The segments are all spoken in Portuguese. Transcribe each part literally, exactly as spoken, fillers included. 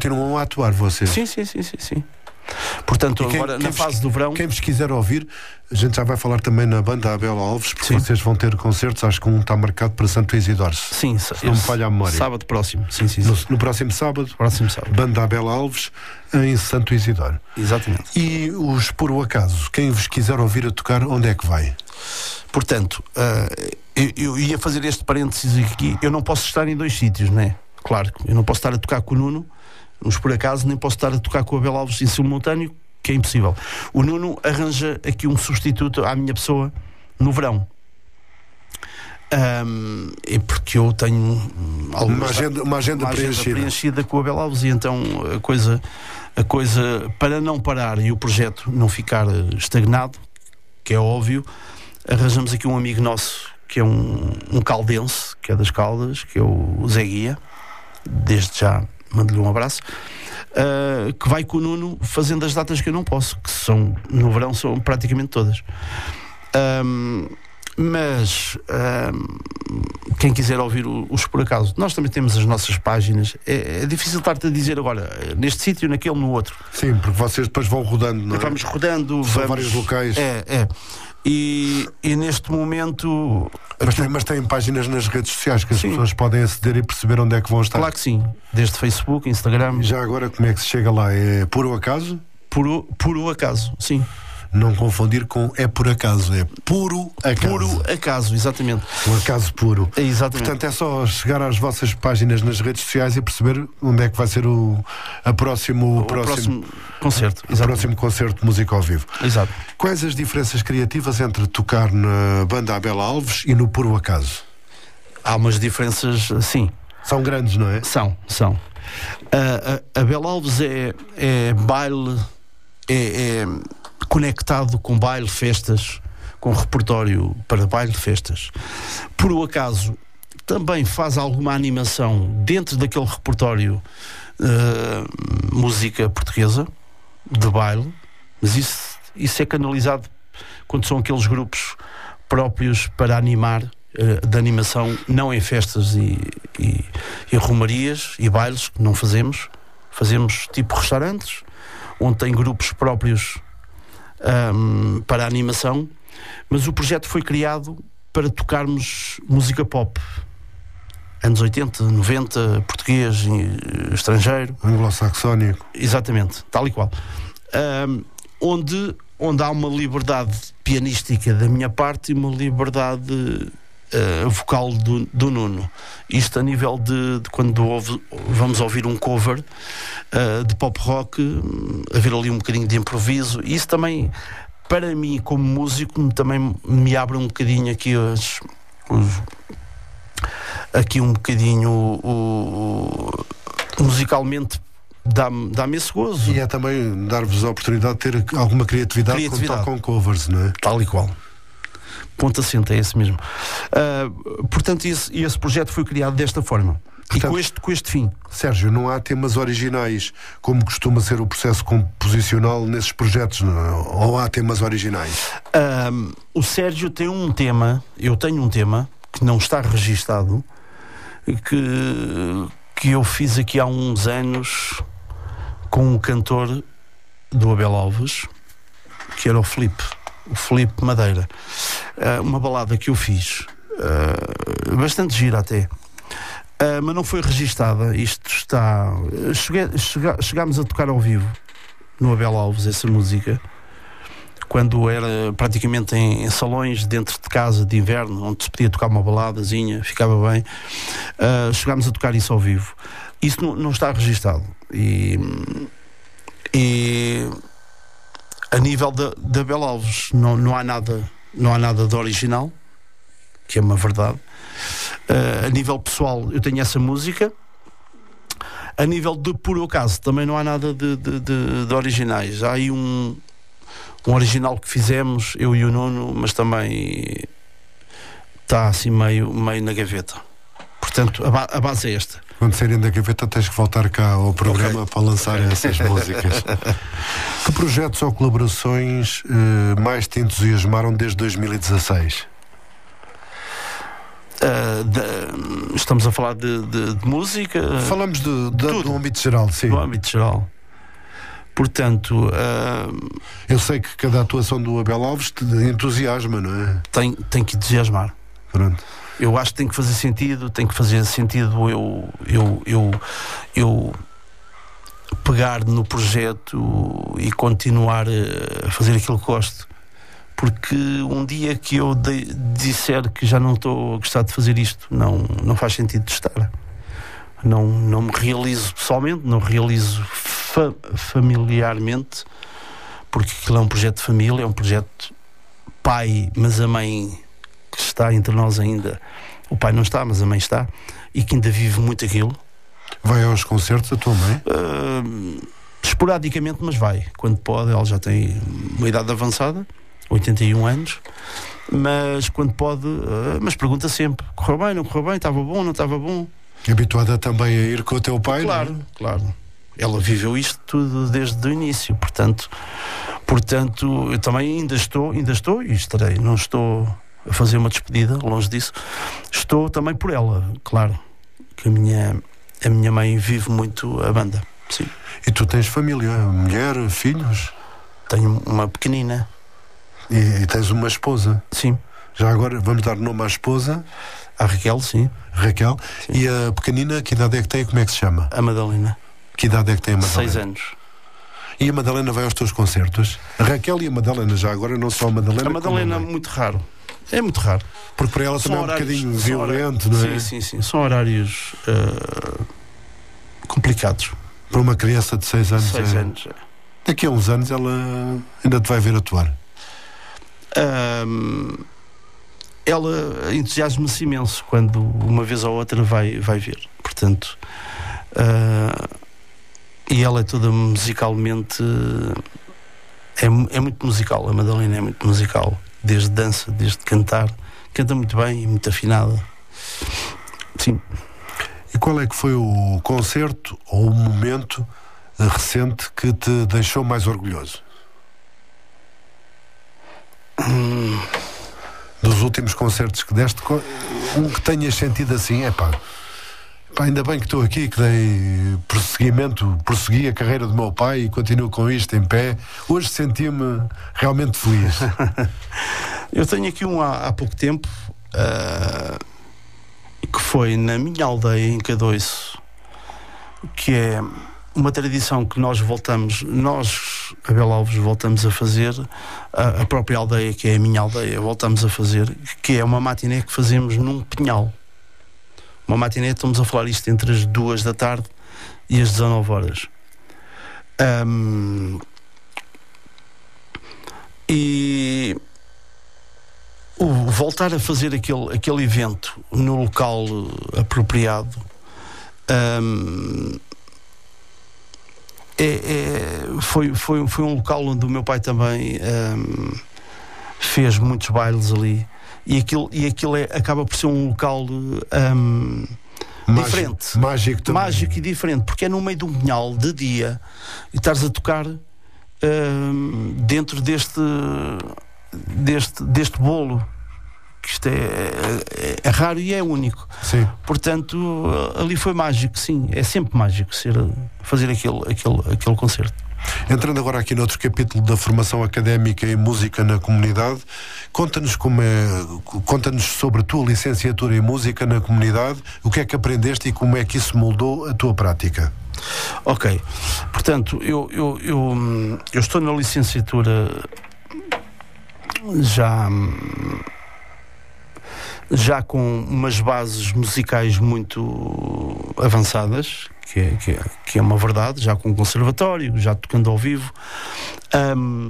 continuam a atuar vocês? Sim, sim, sim, sim, sim. Portanto, quem, agora quem na fase vos, do verão... Quem vos quiser ouvir, a gente já vai falar também na banda Abel Alves, porque sim, vocês vão ter concertos, acho que um está marcado para Santo Isidoro. Sim, se não me falha a memória. Sábado próximo, sim, sim, sim. No, no próximo sábado, próximo sábado, banda Abel Alves em Santo Isidoro. Exatamente. E os Por o Acaso, quem vos quiser ouvir a tocar, onde é que vai? Portanto, uh, eu, eu ia fazer este parênteses aqui, eu não posso estar em dois sítios, não é? Claro, eu não posso estar a tocar com o Nuno, nos Por Acaso, nem posso estar a tocar com o Abel Alves em simultâneo, que é impossível. O Nuno arranja aqui um substituto à minha pessoa no verão. Um, é porque eu tenho uma agenda, uma agenda, uma preenchida. agenda preenchida com o Abel Alves, e então a coisa, a coisa, para não parar e o projeto não ficar estagnado, que é óbvio, arranjamos aqui um amigo nosso, que é um, um caldense, que é das Caldas, que é o Zé Guia, desde já mando-lhe um abraço. Uh, que vai com o Nuno fazendo as datas que eu não posso, que são no verão, são praticamente todas. Um, mas um, quem quiser ouvir o, os Por Acaso, nós também temos as nossas páginas. É, é difícil estar-te a dizer agora neste sítio, naquele, no outro. Sim, porque vocês depois vão rodando, não é? Vamos rodando, são vamos, vários locais. É, é. E, e neste momento... Mas tem, mas tem páginas nas redes sociais que as sim, pessoas podem aceder e perceber onde é que vão estar. Claro que sim, desde Facebook, Instagram. Já agora, como é que se chega lá? É por o acaso? Por o, por o acaso, sim. Não confundir com é por acaso, é puro acaso. Puro acaso, exatamente. Um acaso puro. É, exatamente. Portanto, é só chegar às vossas páginas nas redes sociais e perceber onde é que vai ser o, a próximo, o próximo, próximo concerto. O próximo concerto de música ao vivo. Exato. Quais as diferenças criativas entre tocar na banda Abel Alves e no Puro Acaso? Há umas diferenças, sim. São grandes, não é? São, são. Uh, a Abel Alves é, é baile, é... é conectado com baile, festas, com repertório para baile, festas. Por o Acaso também faz alguma animação dentro daquele repertório, uh, música portuguesa de baile, mas isso, isso é canalizado quando são aqueles grupos próprios para animar, uh, de animação, não em festas e, e, e romarias e bailes, que não fazemos. Fazemos tipo restaurantes, onde tem grupos próprios Um, para a animação, mas o projeto foi criado para tocarmos música pop, anos oitenta, noventa, português, estrangeiro, anglo-saxónico, exatamente, tal e qual, um, onde, onde há uma liberdade pianística da minha parte e uma liberdade uh, vocal do, do Nuno. Isto a nível de, de quando ouve, vamos ouvir um cover uh, de pop rock, haver ali um bocadinho de improviso. Isso também, para mim, como músico, também me abre um bocadinho aqui os, os aqui um bocadinho o, o, musicalmente dá-me, dá-me esse gozo. E é também dar-vos a oportunidade de ter alguma criatividade, criatividade. Quando tocam covers, não é? Tal e qual. Ponto assente, é esse mesmo. Uh, portanto, esse, esse projeto foi criado desta forma. Portanto, e com este, com este fim. Sérgio, não há temas originais, como costuma ser o processo composicional nesses projetos, não? Ou há temas originais? Uh, o Sérgio tem um tema, eu tenho um tema, que não está registado, que, que eu fiz aqui há uns anos com um cantor do Abel Alves, que era o Filipe. O Filipe Madeira, uh, uma balada que eu fiz, uh, bastante gira até, uh, mas não foi registada. Isto está. Cheguei, chega, chegámos a tocar ao vivo no Abel Alves essa música, quando era praticamente em, em salões dentro de casa de inverno, onde se podia tocar uma baladazinha, ficava bem. Uh, chegámos a tocar isso ao vivo. Isso não, não está registado. E. e a nível da, da Abel Alves não, não há nada, não há nada de original, que é uma verdade. Uh, a nível pessoal eu tenho essa música. A nível de Por Acaso também não há nada de, de, de, de originais. Há aí um, um original que fizemos, eu e o Nuno, mas também está assim meio, meio na gaveta. Portanto, a, ba- a base é esta. Quando saírem da gaveta tens que voltar cá ao programa, okay, para lançar essas músicas. Que projetos ou colaborações eh, mais te entusiasmaram desde dois mil e dezasseis? Uh, de, estamos a falar de, de, de música. Falamos de, de, do âmbito geral, sim. Do âmbito geral. Portanto, uh, eu sei que cada atuação do Abel Alves te entusiasma, não é? Tem, tem que entusiasmar. Pronto. Eu acho que tem que fazer sentido, tem que fazer sentido eu, eu, eu, eu pegar no projeto e continuar a fazer aquilo que gosto. Porque um dia que eu de, disser que já não estou a gostar de fazer isto, não, não faz sentido de estar. Não, não me realizo pessoalmente, não realizo fa- familiarmente, porque aquilo é um projeto de família, é um projeto pai, mas a mãe que está entre nós ainda, o pai não está, mas a mãe está, e que ainda vive muito aquilo. Vai aos concertos a tua mãe? Uh, esporadicamente, mas vai, quando pode. Ela já tem uma idade avançada, oitenta e um anos, mas quando pode, uh, mas pergunta sempre: correu bem, não correu bem, estava bom, não estava bom? Habituada também a ir com o teu pai? Claro, não é? Claro. Ela viveu isto tudo desde o início, portanto, portanto, eu também ainda estou, ainda estou e estarei, não estou a fazer uma despedida, longe disso. Estou também por ela, claro, que a minha, a minha mãe vive muito a banda, sim. E tu tens família, mulher, filhos? Tenho uma pequenina. E, e tens uma esposa? Sim. Já agora vamos dar nome à esposa? A Raquel, sim. Raquel. Sim. E a pequenina, que idade é que tem? Como é que se chama? A Madalena. Que idade é que tem a Madalena? Seis anos. E a Madalena vai aos teus concertos? A Raquel e a Madalena, já agora, não só a Madalena. A Madalena é muito raro. É muito raro. Porque para ela também é um bocadinho violento, não é? Sim, sim, sim. São horários uh, complicados. Para uma criança de seis anos. Seis é... anos. Daqui a uns anos ela ainda te vai ver atuar. Um, ela entusiasma-se imenso quando uma vez ou outra vai, vai ver. Portanto, uh, e ela é toda musicalmente. É, é muito musical. A Madalena é muito musical. Desde dança, desde cantar. Canta muito bem e muito afinada. Sim. E qual é que foi o concerto ou o momento recente que te deixou mais orgulhoso? Hum. Dos últimos concertos que deste, um que tenhas sentido assim, é pá, pá, ainda bem que estou aqui, que dei prosseguimento, prossegui a carreira do meu pai e continuo com isto em pé. Hoje senti-me realmente feliz. Eu tenho aqui um há, há pouco tempo, uh, que foi na minha aldeia em Cadoiço, que é uma tradição que nós voltamos, nós, Abel Alves, voltamos a fazer, a, a própria aldeia, que é a minha aldeia, voltamos a fazer, que é uma matiné que fazemos num pinhal. Uma matiné, estamos a falar isto entre as duas da tarde e as dezanove horas. Um, e o voltar a fazer aquele, aquele evento no local apropriado, um, É, é, foi, foi, foi um local onde o meu pai também um, fez muitos bailes ali, e aquilo, e aquilo é, acaba por ser um local um, mágico, diferente, mágico, também. mágico e diferente, porque é no meio de um pinhal de dia e estás a tocar um, dentro deste, deste, deste bolo. Isto é, é, é raro e é único. Sim. Portanto, ali foi mágico, sim. É sempre mágico ser, fazer aquele, aquele, aquele concerto. Entrando agora aqui noutro capítulo da formação académica em música na comunidade, conta-nos como é, conta-nos sobre a tua licenciatura em música na comunidade, o que é que aprendeste e como é que isso moldou a tua prática. Ok. Portanto, eu, eu, eu, eu estou na licenciatura já... já com umas bases musicais muito avançadas, que é, que é, que é uma verdade, já com um conservatório, já tocando ao vivo, um,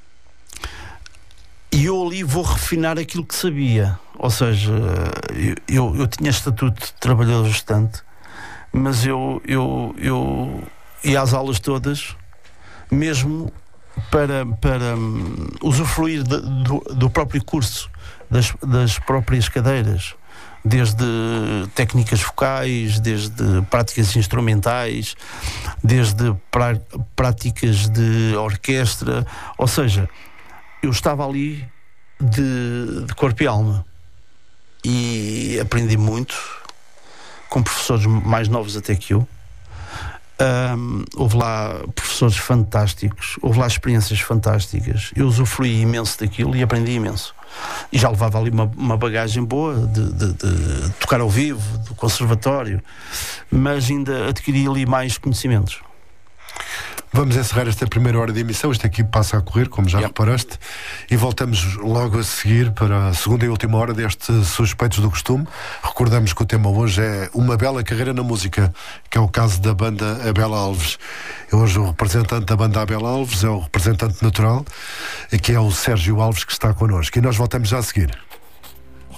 e eu ali vou refinar aquilo que sabia. Ou seja, eu, eu, eu tinha estatuto de trabalhador gestante, mas eu, eu, eu ia às aulas todas, mesmo para, para um, usufruir de, do, do próprio curso, Das, das próprias cadeiras, desde técnicas vocais, desde práticas instrumentais, desde pra, práticas de orquestra, ou seja, eu estava ali de, de corpo e alma. e aprendi muito com professores mais novos até que eu. Um, houve lá professores fantásticos, houve lá experiências fantásticas. Eu usufruí imenso daquilo e aprendi imenso. E já levava ali uma, uma bagagem boa de, de, de tocar ao vivo, do conservatório, mas ainda adquiri ali mais conhecimentos. Vamos encerrar esta primeira hora de emissão. Isto aqui passa a correr, como já yep. reparaste, e voltamos logo a seguir para a segunda e última hora deste Suspeitos do Costume. Recordamos que o tema hoje é uma bela carreira na música, que é o caso da banda Abel Alves. É hoje o representante da banda Abel Alves, é o representante natural, que é o Sérgio Alves, que está connosco. E nós voltamos já a seguir.